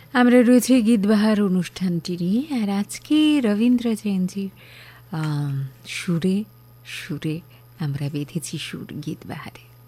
আমরা রয়েছে গীতবাহার অনুষ্ঠানটি নিয়ে, আর আজকে রবীন্দ্র জয়ন্তীর সুরে সুরে আমরা বেঁধেছি সুর গীতবাহারে।